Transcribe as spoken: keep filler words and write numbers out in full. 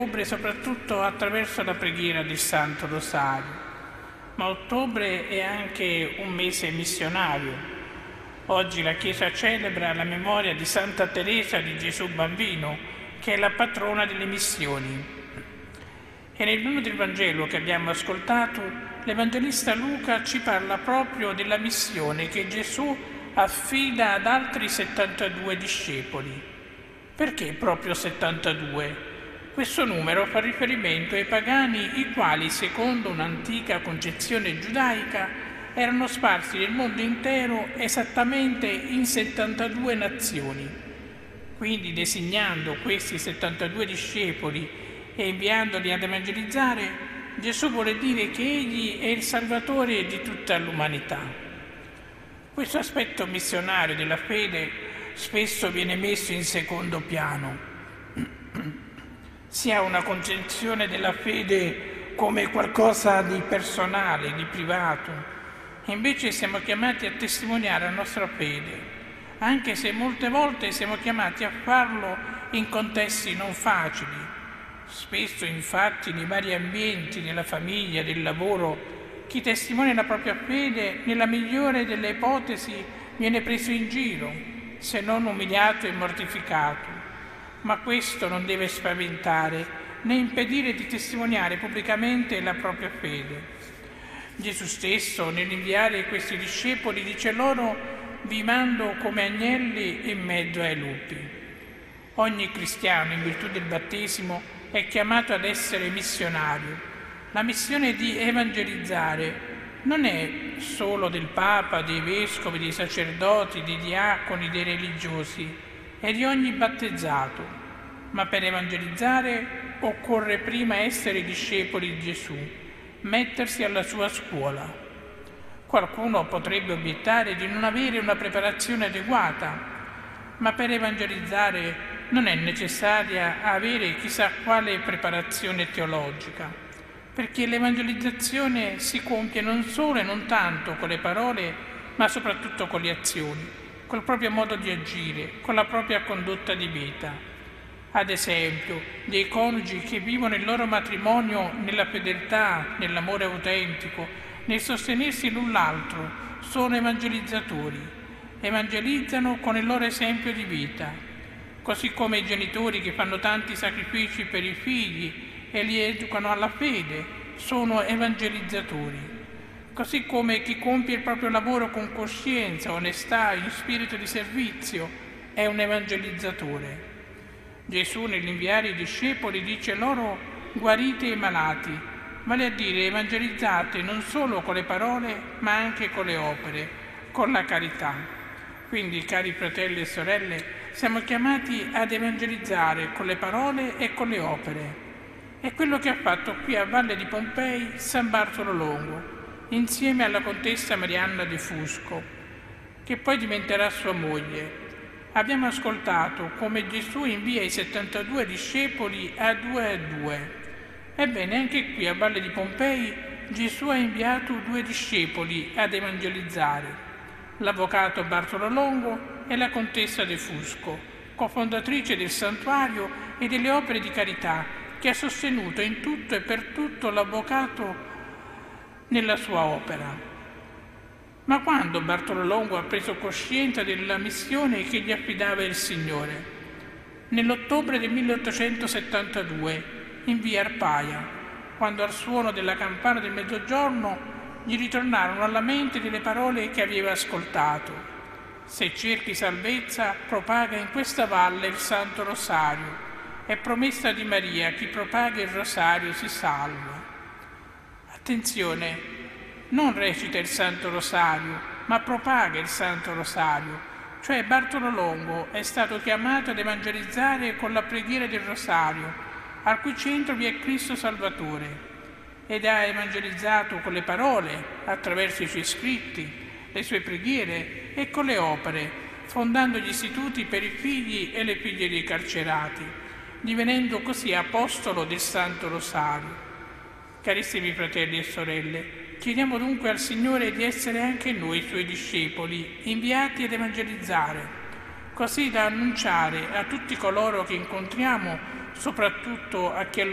ottobre soprattutto attraverso la preghiera del Santo Rosario, ma ottobre è anche un mese missionario. Oggi la Chiesa celebra la memoria di Santa Teresa di Gesù Bambino, che è la patrona delle missioni. E nel brano del Vangelo che abbiamo ascoltato, l'Evangelista Luca ci parla proprio della missione che Gesù affida ad altri settantadue discepoli. Perché proprio settantadue? Questo numero fa riferimento ai pagani, i quali, secondo un'antica concezione giudaica, erano sparsi nel mondo intero esattamente in settantadue nazioni. Quindi, designando questi settantadue discepoli e inviandoli ad evangelizzare, Gesù vuole dire che Egli è il Salvatore di tutta l'umanità. Questo aspetto missionario della fede spesso viene messo in secondo piano. Si ha una concezione della fede come qualcosa di personale, di privato. Invece siamo chiamati a testimoniare la nostra fede, anche se molte volte siamo chiamati a farlo in contesti non facili. Spesso, infatti, nei vari ambienti, nella famiglia, del lavoro, chi testimonia la propria fede, nella migliore delle ipotesi, viene preso in giro, se non umiliato e mortificato. Ma questo non deve spaventare né impedire di testimoniare pubblicamente la propria fede. Gesù stesso, nell'inviare questi discepoli, dice loro: vi mando come agnelli in mezzo ai lupi. Ogni cristiano, in virtù del battesimo, è chiamato ad essere missionario. La missione di evangelizzare non è solo del Papa, dei vescovi, dei sacerdoti, dei diaconi, dei religiosi, è di ogni battezzato, ma per evangelizzare occorre prima essere discepoli di Gesù, mettersi alla sua scuola. Qualcuno potrebbe obiettare di non avere una preparazione adeguata, ma per evangelizzare non è necessaria avere chissà quale preparazione teologica, perché l'evangelizzazione si compie non solo e non tanto con le parole, ma soprattutto con le azioni, col proprio modo di agire, con la propria condotta di vita. Ad esempio, dei coniugi che vivono il loro matrimonio nella fedeltà, nell'amore autentico, nel sostenersi l'un l'altro, sono evangelizzatori. Evangelizzano con il loro esempio di vita, così come i genitori che fanno tanti sacrifici per i figli e li educano alla fede, sono evangelizzatori. Così come chi compie il proprio lavoro con coscienza, onestà, in spirito di servizio, è un evangelizzatore. Gesù, nell'inviare i discepoli, dice loro: guarite i malati, vale a dire evangelizzate non solo con le parole, ma anche con le opere, con la carità. Quindi, cari fratelli e sorelle, siamo chiamati ad evangelizzare con le parole e con le opere. È quello che ha fatto qui a Valle di Pompei San Bartolo Longo, insieme alla contessa Marianna di Fusco, che poi diventerà sua moglie. Abbiamo ascoltato come Gesù invia i settantadue discepoli a due a due. Ebbene, anche qui a Valle di Pompei Gesù ha inviato due discepoli ad evangelizzare: l'avvocato Bartolo Longo e la contessa de Fusco, cofondatrice del santuario e delle opere di carità, che ha sostenuto in tutto e per tutto l'avvocato nella sua opera. Ma quando Bartolo Longo ha preso coscienza della missione che gli affidava il Signore? Nell'ottobre del milleottocentosettantadue, in via Arpaia, quando al suono della campana del mezzogiorno gli ritornarono alla mente delle parole che aveva ascoltato: se cerchi salvezza, propaga in questa valle il Santo Rosario. È promessa di Maria: chi propaga il Rosario si salva. Attenzione, non recita il Santo Rosario, ma propaga il Santo Rosario, cioè Bartolo Longo è stato chiamato ad evangelizzare con la preghiera del Rosario, al cui centro vi è Cristo Salvatore, ed ha evangelizzato con le parole, attraverso i suoi scritti, le sue preghiere, e con le opere, fondando gli istituti per i figli e le figlie dei carcerati, divenendo così apostolo del Santo Rosario. Carissimi fratelli e sorelle, chiediamo dunque al Signore di essere anche noi Suoi discepoli, inviati ad evangelizzare, così da annunciare a tutti coloro che incontriamo, soprattutto a chi